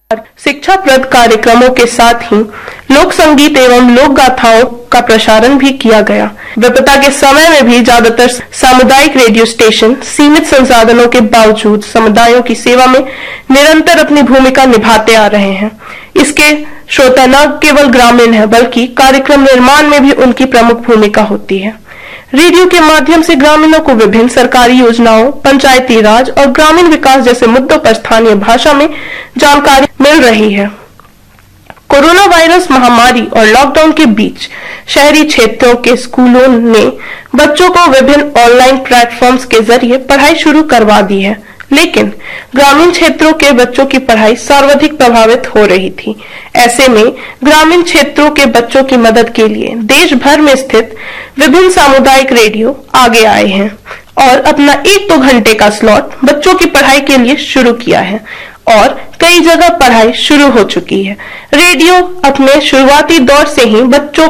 शिक्षाप्रद कार्यक्रमों के साथ ही लोक संगीत एवं लोक गाथाओं का प्रसारण भी किया गया। विपदा के समय में भी ज्यादातर सामुदायिक रेडियो स्टेशन सीमित संसाधनों के बावजूद समुदायों की सेवा में निरंतर अपनी भूमिका निभाते आ रहे हैं। इसके श्रोता न केवल ग्रामीण है बल्कि कार्यक्रम निर्माण में भी उनकी प्रमुख भूमिका होती है। रेडियो के माध्यम से ग्रामीणों को विभिन्न सरकारी योजनाओं, पंचायती राज और ग्रामीण विकास जैसे मुद्दों पर स्थानीय भाषा में जानकारी मिल रही है। कोरोना वायरस महामारी और लॉकडाउन के बीच शहरी क्षेत्रों के स्कूलों ने बच्चों को विभिन्न ऑनलाइन प्लेटफॉर्म्स के जरिए पढ़ाई शुरू करवा दी है, लेकिन ग्रामीण क्षेत्रों के बच्चों की पढ़ाई सर्वाधिक प्रभावित हो रही थी। ऐसे में ग्रामीण क्षेत्रों के बच्चों की मदद के लिए देश भर में स्थित विभिन्न सामुदायिक रेडियो आगे आए हैं और अपना 1-2 घंटे का स्लॉट बच्चों की पढ़ाई के लिए शुरू किया है और कई जगह पढ़ाई शुरू हो चुकी है। रेडियो अपने शुरुआती दौर से ही बच्चों